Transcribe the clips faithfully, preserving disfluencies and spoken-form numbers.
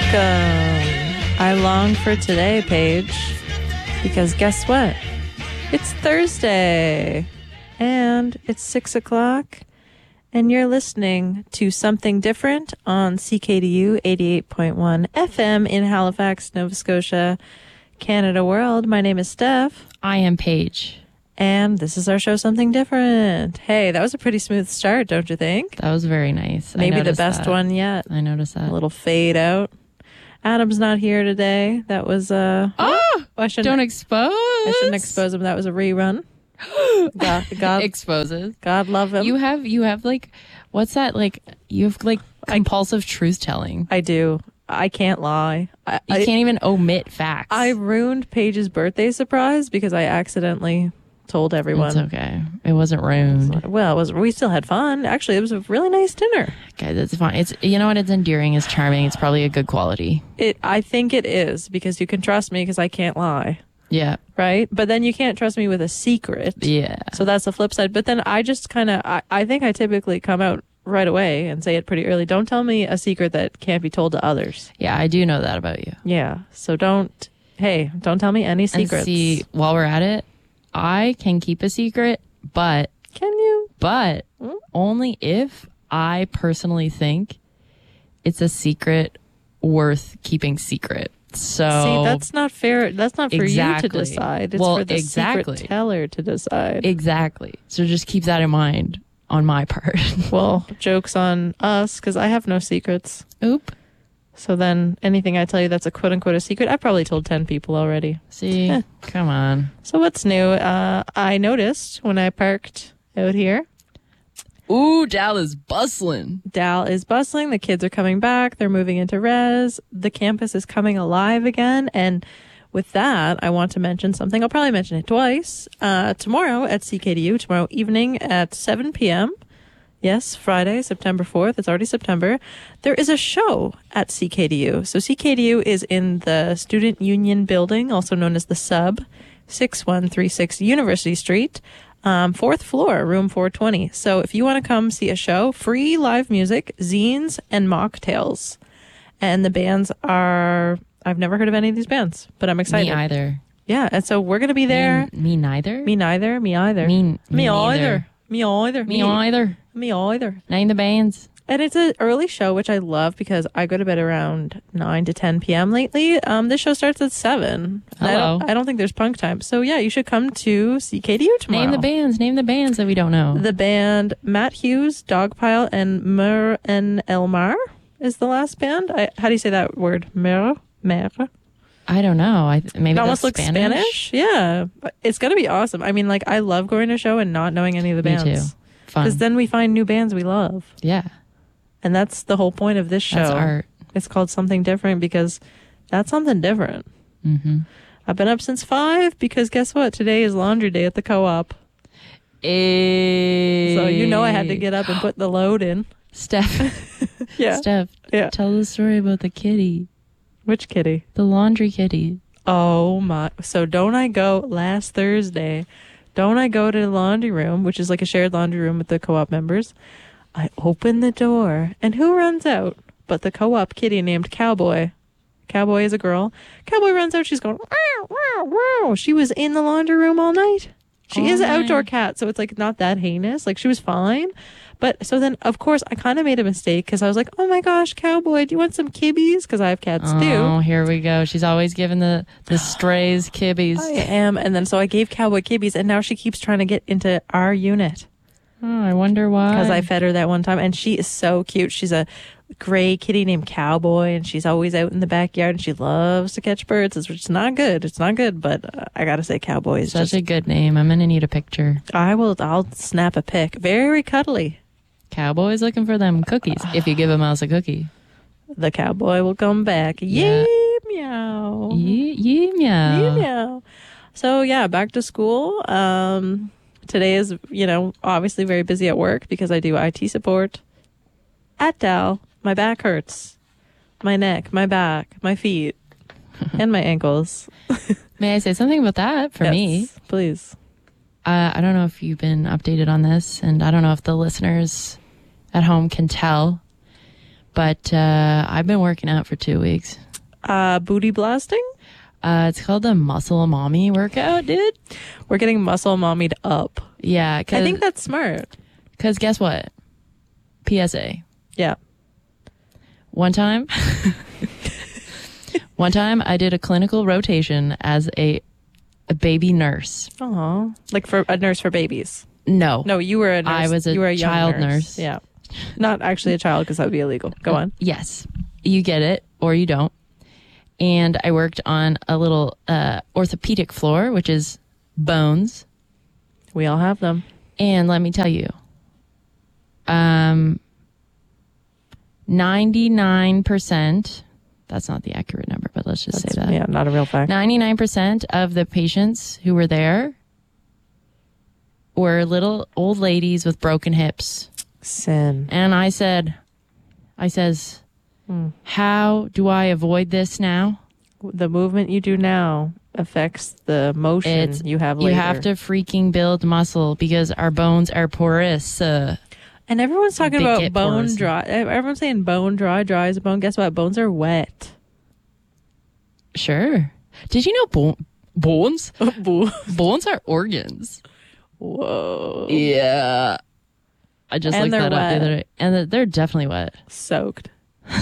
Welcome. I long for today, Paige, because guess what? It's Thursday, and it's six o'clock, and you're listening to Something Different on C K D U eighty-eight point one F M in Halifax, Nova Scotia, Canada World. My name is Steph. I am Paige. And this is our show, Something Different. Hey, that was a pretty smooth start, don't you think? That was very nice. Maybe the best that. one yet. I noticed that. A little fade out. Adam's not here today. That was uh oh, I shouldn't don't expose. I shouldn't expose him. That was a rerun. God, God exposes. God love him. You have you have like what's that like? You have like compulsive truth telling. I do. I can't lie. I, you I, can't even omit facts. I ruined Paige's birthday surprise because I accidentally told everyone. It's okay. It wasn't ruined. Well, it was. We still had fun. Actually, it was a really nice dinner. Okay, that's fine. It's you know what? It's endearing. It's charming. It's probably a good quality. It. I think it is because you can trust me because I can't lie. Yeah. Right. But then you can't trust me with a secret. Yeah. So that's the flip side. But then I just kind of. I, I think I typically come out right away and say it pretty early. Don't tell me a secret that can't be told to others. Yeah, I do know that about you. Yeah. So don't. Hey, don't tell me any secrets. And see, while we're at it, I can keep a secret, but can you? But hmm? only if I personally think it's a secret worth keeping secret. So see, that's not fair. That's not for exactly. you to decide. It's well, for the exactly. secret teller to decide. Exactly. So just keep that in mind on my part. Well, joke's on us because I have no secrets. Oop. So then anything I tell you that's a quote unquote a secret, I've probably told ten people already. See, Eh. come on. So what's new? Uh, I noticed when I parked out here, ooh, Dal is bustling. Dal is bustling. The kids are coming back. They're moving into res. The campus is coming alive again. And with that, I want to mention something. I'll probably mention it twice. Uh, tomorrow at C K D U, tomorrow evening at seven p.m., yes, Friday, September fourth. It's already September. There is a show at C K D U. So C K D U is in the Student Union Building, also known as the Sub, six one three six University Street, um, fourth floor, room four twenty. So if you want to come see a show, free live music, zines, and mocktails. And the bands are, I've never heard of any of these bands, but I'm excited. Me either. Yeah, and so we're going to be there. Me, me neither? Me neither. Me either. Me, me, me either. Me either. Me either. Me either. Name the bands. And it's an early show, which I love because I go to bed around nine to ten p.m. lately. Um, this show starts at seven. Hello. I don't, I don't think there's punk time. So, yeah, you should come to C K D U tomorrow. Name the bands. Name the bands that we don't know. The band Matt Hughes, Dogpile, and Mer and Elmar is the last band. I, how do you say that word? Mer? Mer? I don't know. I maybe It that's almost looks Spanish? Spanish. Yeah. It's going to be awesome. I mean, like, I love going to a show and not knowing any of the Me bands. too. Fun. Because then we find new bands we love. Yeah. And that's the whole point of this show. That's art. It's called Something Different because that's something different. Mm-hmm. I've been up since five because guess what? Today is laundry day at the co-op. Hey. So you know I had to get up and put the load in. Steph. Yeah. Steph, Yeah. tell the story about the kitty. Which kitty? The laundry kitty. Oh my. So don't I go last Thursday? Don't I go to the laundry room, which is like a shared laundry room with the co-op members? I open the door, and who runs out but the co-op kitty named Cowboy. Cowboy is a girl. Cowboy runs out. She's going, wow, wow, wow. She was in the laundry room all night. She All is an night. outdoor cat, so it's like not that heinous. Like she was fine. But so then, of course, I kind of made a mistake because I was like, oh my gosh, Cowboy, do you want some kibbies? Because I have cats Oh, too. here we go. She's always giving the, the strays kibbies. I am. And then so I gave Cowboy kibbies, and now she keeps trying to get into our unit. Oh, I wonder why. Because I fed her that one time, and she is so cute. She's a gray kitty named Cowboy, and she's always out in the backyard, and she loves to catch birds. It's, it's not good. It's not good, but uh, I gotta say, Cowboy is Such just. a good name. I'm gonna need a picture. I will. I'll snap a pic. Very cuddly. Cowboy's looking for them cookies. If you give a mouse a cookie. The cowboy will come back. Yeah. Yee meow. Yee, yee, meow. Yee meow. So yeah, back to school. Um, today is, you know, obviously very busy at work because I do I T support at Dal. My back hurts. My neck, my back, my feet, and my ankles. May I say something about that for Yes, me? please. Uh, I don't know if you've been updated on this, and I don't know if the listeners at home can tell, But uh, I've been working out for two weeks. Uh, booty blasting? Uh, it's called the Muscle Mommy workout, dude. We're getting muscle mommied up. Yeah, I cause, think that's smart. Because guess what? P S A. Yeah. One time, one time I did a clinical rotation as a, a baby nurse. Oh, like for a nurse for babies. No. No, you were a nurse. I was a you were a young child nurse. Yeah. Not actually a child because that would be illegal. Go on. Yes. You get it or you don't. And I worked on a little uh, orthopedic floor, which is bones. We all have them. And let me tell you, um, ninety-nine percent, that's not the accurate number, but let's just That's, say that. Yeah, not a real fact. ninety-nine percent of the patients who were there were little old ladies with broken hips. Sin. And I said, I says, Hmm. how do I avoid this now? The movement you do now affects the motion It's, you have you later. have to freaking build muscle because our bones are porous. Uh, And everyone's talking They about get bone porous. dry. Everyone's saying bone dry, dry as a bone. Guess what? Bones are wet. sure. Did you know bo- bones? Boo. Bones are organs. Whoa. Yeah. I just And looked they're that up the wet. other day. And they're- they're definitely wet. Soaked.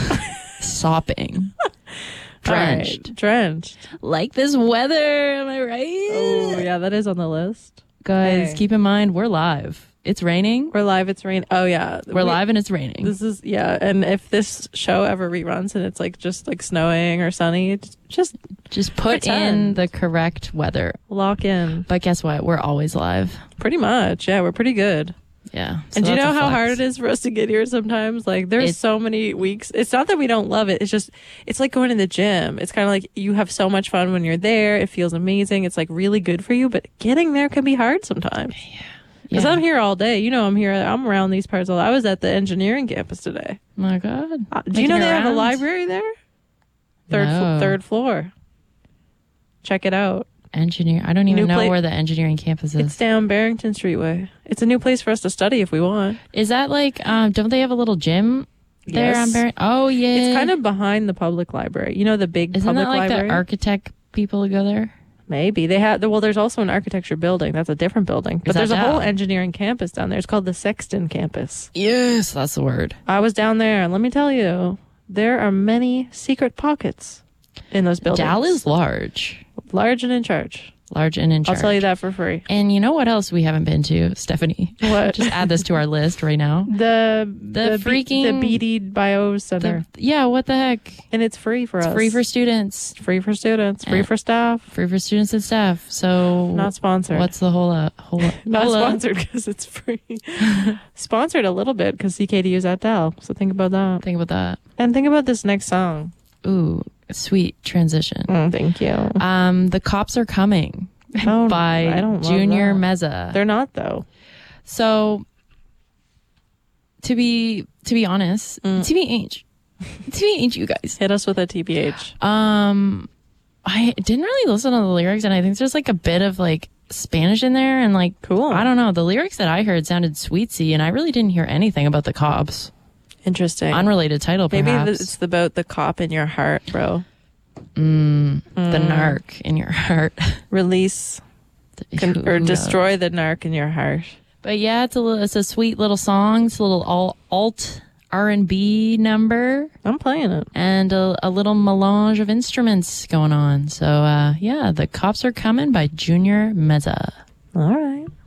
Sopping. All right. Drenched. Drenched. Like this weather, am I right? Oh, yeah, that is on the list. Guys, Hey. keep in mind, we're live. It's raining. We're live. It's rain. Oh, yeah. We're We- live and it's raining. This is, yeah. And if this show ever reruns and it's like just like snowing or sunny, just- just Just put in pretend. the correct weather. lock in. But guess what? We're always live. Pretty much. Yeah, we're pretty good. Yeah. And do you know how hard it is? is for us to get here sometimes? Like, there's It's- so many weeks. It's not that we don't love it. It's just, it's like going to the gym. It's kind of like you have so much fun when you're there. It feels amazing. It's like really good for you, but getting there can be hard sometimes. Because Yeah. I'm here all day. You know, I'm here. I'm around these parts all. I was at the engineering campus today. My God. Uh, do you know Making they have a rounds? library there? Third, fl- No. third floor. Check it out. Engineer. I don't even New know pla- where the engineering campus is. It's down Barrington Streetway. It's a new place for us to study if we want. Is that like, um, don't they have a little gym there Yes. on Barry? Oh, yeah. It's kind of behind the public library. You know, the big Isn't public that like library? the architect people who go there? Maybe they have. Well, there's also an architecture building. That's a different building. But that there's a whole down? engineering campus down there. It's called the Sexton campus. Yes, that's the word. I was down there, and let me tell you, there are many secret pockets in those buildings. Dal is large. Large and in charge. Large and in charge. I'll tell you that for free. And you know what else we haven't been to, Stephanie? What? Just add this to our list right now. The The B- freaking- the B D Bio Center, The, yeah, what the heck? and it's free for It's us. free for students, free for students, free Uh, for staff. free for students and staff. So Not sponsored. what's the whole uh, whole Not whole, uh, sponsored because it's free. Sponsored a little bit because C K D U is at Dal. So think about that. Think about that. And think about this next song. Ooh, sweet transition. Mm, thank you. Um, The Cops Are Coming Oh, by I don't love Junior that. Meza. They're not though. So to be to be honest, Mm. T B H, T B H, you guys. Hit us with a T B H. Um, I didn't really listen to the lyrics, and I think there's like a bit of like Spanish in there, and like Cool. I don't know. The lyrics that I heard sounded sweetsy, and I really didn't hear anything about the cops. Interesting. Unrelated title, Maybe perhaps. th- it's about the cop in your heart, bro. Mm, The narc in your heart, Release con- Who or knows? destroy the narc in your heart. But yeah, it's a little, it's a sweet little song. It's a little all alt R and B number, I'm playing it. and a, a little melange of instruments going on. So uh, yeah, The Cops Are Coming by Junior Meza. All right.